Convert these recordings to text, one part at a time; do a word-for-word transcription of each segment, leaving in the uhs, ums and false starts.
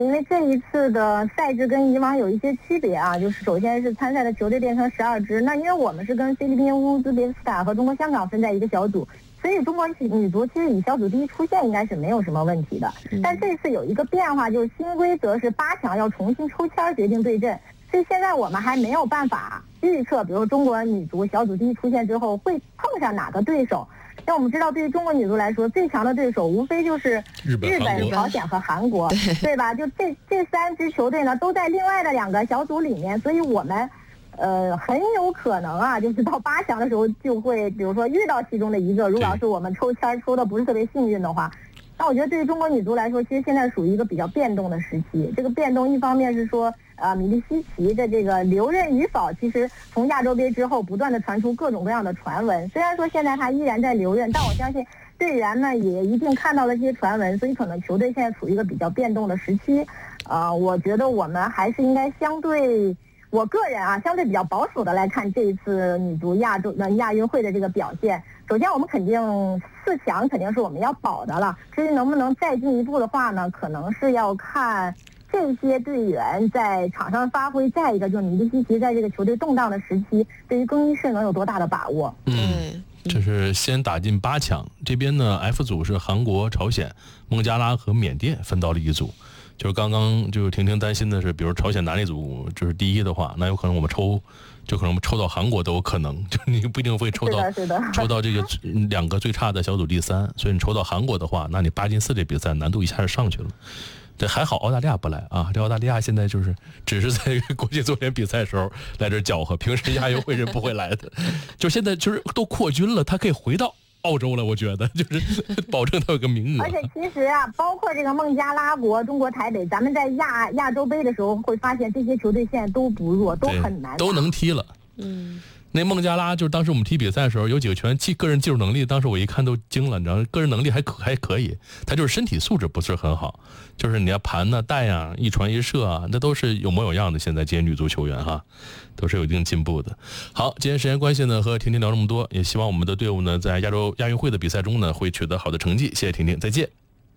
因为这一次的赛制跟以往有一些区别啊，就是首先是参赛的球队变成十二支，那因为我们是跟菲律宾、乌兹别克斯坦和中国香港分在一个小组，所以中国女足其实以小组第一出线应该是没有什么问题的。但这次有一个变化，就是新规则是八强要重新抽签决定对阵，所以现在我们还没有办法预测，比如中国女足小组第一出线之后会碰上哪个对手。那我们知道，对于中国女足来说，最强的对手无非就是日本、 日本朝鲜和韩国，对, 对吧？就这这三支球队呢，都在另外的两个小组里面，所以我们，呃，很有可能啊，就是到八强的时候就会，比如说遇到其中的一个。如果要是我们抽签抽的不是特别幸运的话，那我觉得对于中国女足来说，其实现在属于一个比较变动的时期。这个变动一方面是说，呃，米利西奇的这个留任与否，其实从亚洲杯之后不断的传出各种各样的传闻。虽然说现在他依然在留任，但我相信队员呢也一定看到了这些传闻，所以可能球队现在处于一个比较变动的时期。呃，我觉得我们还是应该相对，我个人啊，相对比较保守的来看这一次女足亚洲呃亚运会的这个表现。首先，我们肯定四强肯定是我们要保的了。至于能不能再进一步的话呢，可能是要看这些队员在场上发挥。再一个，就是米利西奇在这个球队动荡的时期，对于更衣室能有多大的把握？ 嗯，这是先打进八强。这边呢 ，F 组是韩国、朝鲜、孟加拉和缅甸分到了一组。就是刚刚就是婷婷担心的是，比如朝鲜男女组就是第一的话，那有可能我们抽，就可能抽到韩国都有可能，就你不一定会抽到抽到这个两个最差的小组第三，所以你抽到韩国的话，那你八进四这比赛难度一下就上去了。这还好澳大利亚不来啊，这澳大利亚现在就是只是在国际足联比赛的时候来这搅和，平时亚运会是不会来的。就现在就是都扩军了，他可以回到澳洲了，我觉得就是保证他有个名额。 而且其实啊，包括这个孟加拉国、中国台北，咱们在亚亚洲杯的时候会发现，这些球队现在都不弱，都很难， 都能踢了。嗯，那孟加拉就是当时我们踢比赛的时候，有几个球员技个人技术能力，当时我一看都惊了，你知道，个人能力还可还可以，他就是身体素质不是很好，就是你要盘呐、带呀、一传一射啊，那都是有模有样的。现在这些女足球员哈，都是有一定进步的。好，今天时间关系呢，和婷婷聊这么多，也希望我们的队伍呢，在亚洲亚运会的比赛中呢，会取得好的成绩。谢谢婷婷，再见。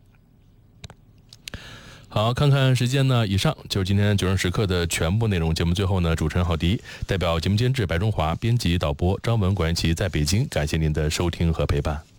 好，看看时间呢，以上就是今天九人时刻的全部内容。节目最后呢，主持人郝迪代表节目监制白中华、编辑导播张文、管一奇在北京，感谢您的收听和陪伴。